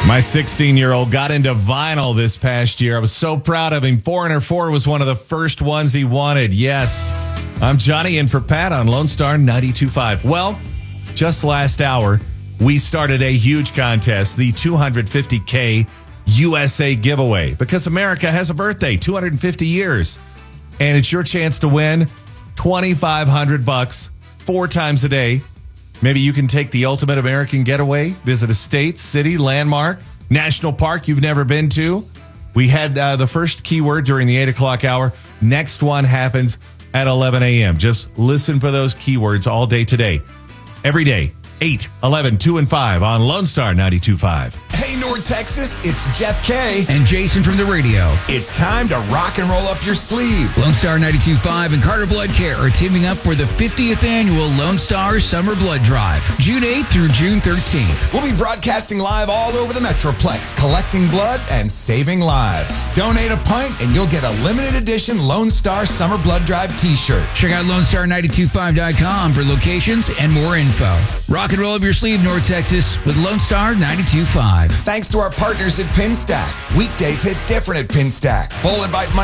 My 16-year-old got into vinyl this past year. I was so proud of him. Foreigner 4 was one of the first ones he wanted. Yes. I'm Johnny in for Pat on Lone Star 92.5. Well, just last hour, we started a huge contest, the $250K USA giveaway, because America has a birthday, 250 years. And it's your chance to win $2,500 4 times a day. Maybe you can take the ultimate American getaway, visit a state, city, landmark, national park you've never been to. We had the first keyword during the 8 o'clock hour. Next one happens at 11 a.m. Just listen for those keywords all day today. Every day, 8, 11, 2, and 5 on Lone Star 92.5. Hey, North Texas, it's Jeff K. And Jason from the radio. It's time to rock and roll up your sleeve. Lone Star 92.5 and Carter Blood Care are teaming up for the 50th annual Lone Star Summer Blood Drive, June 8th through June 13th. We'll be broadcasting live all over the Metroplex, collecting blood and saving lives. Donate a pint and you'll get a limited edition Lone Star Summer Blood Drive t-shirt. Check out LoneStar925.com for locations and more info. Rock and roll up your sleeve, North Texas, with Lone Star 92.5. Thanks to our partners at Pinstack. Weekdays hit different at Pinstack. Bowl Invite